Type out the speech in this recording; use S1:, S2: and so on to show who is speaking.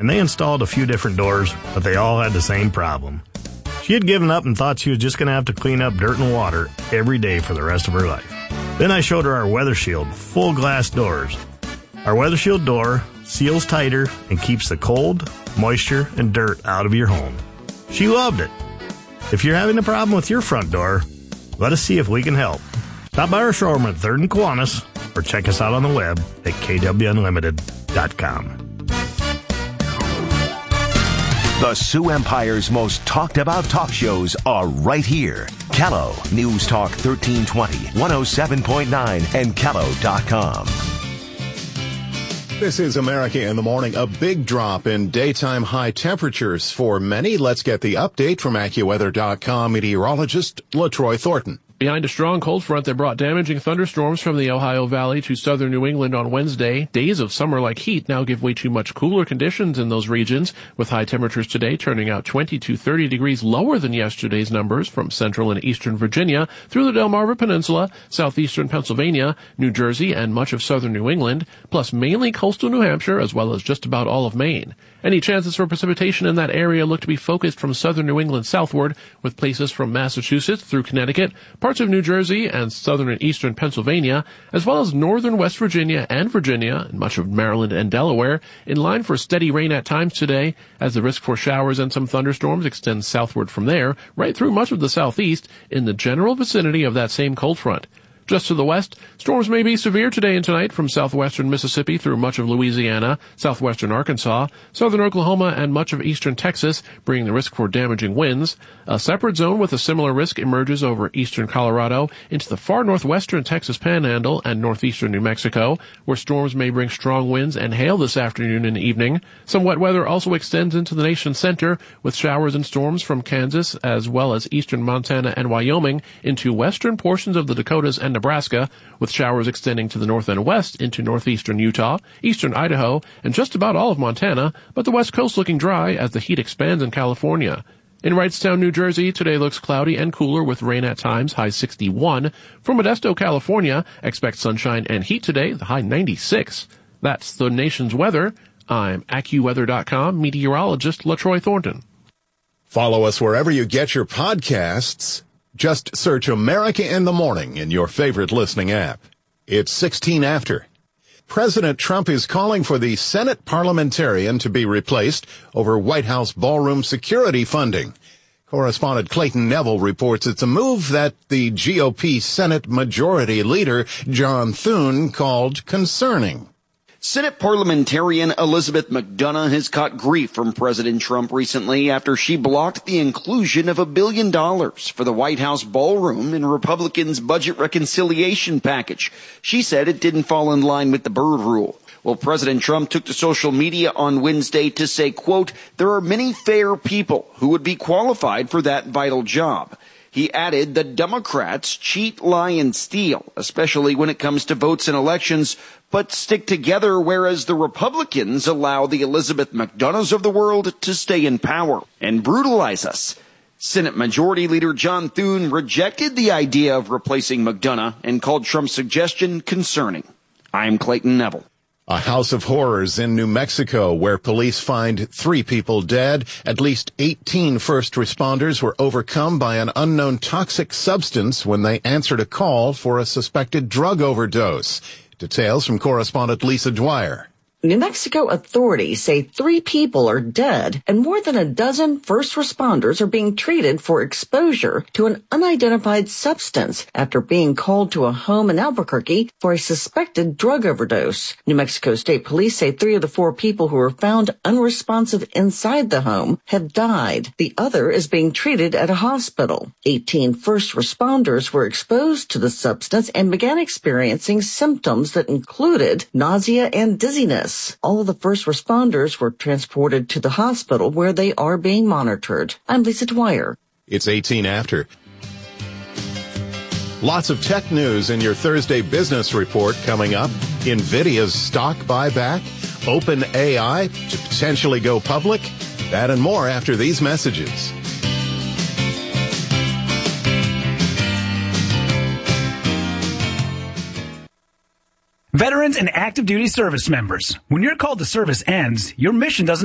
S1: and they installed a few different doors, but they all had the same problem. She had given up and thought she was just going to have to clean up dirt and water every day for the rest of her life. Then I showed her our Weather Shield full glass doors. Our Weather Shield door seals tighter and keeps the cold, moisture, and dirt out of your home. She loved it. If you're having a problem with your front door, let us see if we can help. Stop by our showroom at 3rd and Kiwanis or check us out on the web at kwunlimited.com.
S2: The Sioux Empire's most talked about talk shows are right here. Kello, News Talk 1320, 107.9, and Kello.com.
S3: This is America in the Morning. A big drop in daytime high temperatures for many. Let's get the update from AccuWeather.com meteorologist LaTroy Thornton.
S4: Behind a strong cold front that brought damaging thunderstorms from the Ohio Valley to southern New England on Wednesday, days of summer-like heat now give way to much cooler conditions in those regions, with high temperatures today turning out 20 to 30 degrees lower than yesterday's numbers from central and eastern Virginia through the Delmarva Peninsula, southeastern Pennsylvania, New Jersey, and much of southern New England, plus mainly coastal New Hampshire as well as just about all of Maine. Any chances for precipitation in that area look to be focused from southern New England southward, with places from Massachusetts through Connecticut, parts of New Jersey and southern and eastern Pennsylvania, as well as northern West Virginia and much of Maryland and Delaware, in line for steady rain at times today, as the risk for showers and some thunderstorms extends southward from there, right through much of the southeast, in the general vicinity of that same cold front. Just to the west, storms may be severe today and tonight from southwestern Mississippi through much of Louisiana, southwestern Arkansas, southern Oklahoma, and much of eastern Texas, bringing the risk for damaging winds. A separate zone with a similar risk emerges over eastern Colorado into the far northwestern Texas Panhandle and northeastern New Mexico, where storms may bring strong winds and hail this afternoon and evening. Some wet weather also extends into the nation's center, with showers and storms from Kansas as well as eastern Montana and Wyoming into western portions of the Dakotas and Nebraska, with showers extending to the north and west into northeastern Utah, eastern Idaho, and just about all of Montana, but the west coast looking dry as the heat expands in California. In Wrightstown, New Jersey, today looks cloudy and cooler with rain at times, high 61. From Modesto, California, expect sunshine and heat today, the high 96. That's the nation's weather. I'm AccuWeather.com meteorologist LaTroy Thornton.
S3: Follow us wherever you get your podcasts. Just search America in the Morning in your favorite listening app. It's 16 after. President Trump is calling for the Senate parliamentarian to be replaced over White House ballroom security funding. Correspondent Clayton Neville reports it's a move that the GOP Senate Majority Leader John Thune called concerning.
S5: Senate parliamentarian Elizabeth McDonough has caught grief from President Trump recently after she blocked the inclusion of $1 billion for the White House ballroom in Republicans' budget reconciliation package. She said it didn't fall in line with the Byrd rule. Well, President Trump took to social media on Wednesday to say, quote, "There are many fair people who would be qualified for that vital job." He added, "The Democrats cheat, lie, and steal, especially when it comes to votes in elections, but stick together, whereas the Republicans allow the Elizabeth McDonoughs of the world to stay in power and brutalize us." Senate Majority Leader John Thune rejected the idea of replacing McDonough and called Trump's suggestion concerning. I'm Clayton Neville.
S3: A house of horrors in New Mexico where police find 3 people dead. At least 18 first responders were overcome by an unknown toxic substance when they answered a call for a suspected drug overdose. Details from correspondent Lisa Dwyer.
S6: New Mexico authorities say 3 people are dead and more than a dozen first responders are being treated for exposure to an unidentified substance after being called to a home in Albuquerque for a suspected drug overdose. New Mexico State Police say 3 of the 4 people who were found unresponsive inside the home have died. The other is being treated at a hospital. 18 first responders were exposed to the substance and began experiencing symptoms that included nausea and dizziness. All of the first responders were transported to the hospital where they are being monitored. I'm Lisa Dwyer.
S3: It's 18 after. Lots of tech news in your Thursday business report coming up. NVIDIA's stock buyback, OpenAI to potentially go public. That and more after these messages.
S7: Veterans and active duty service members, when your call to service ends, your mission doesn't